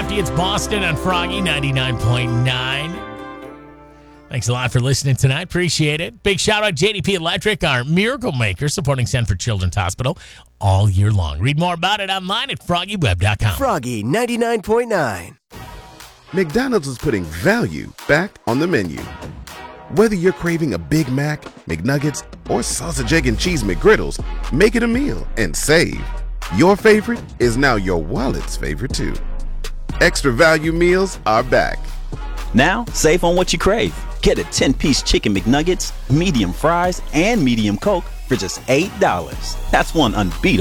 7:50. It's Boston on Froggy 99.9. Thanks a lot for listening tonight. Appreciate it. Big shout out JDP Electric, our miracle maker, supporting Sanford Children's Hospital all year long. Read more about it online at FroggyWeb.com. Froggy 99.9. McDonald's is putting value back on the menu. Whether you're craving a Big Mac, McNuggets, or sausage, egg, and cheese McGriddles, make it a meal and save. Your favorite is now your wallet's favorite too. Extra value meals are back. Now, save on what you crave. Get a 10-piece chicken McNuggets, medium fries, and medium Coke for just $8. That's one unbeatable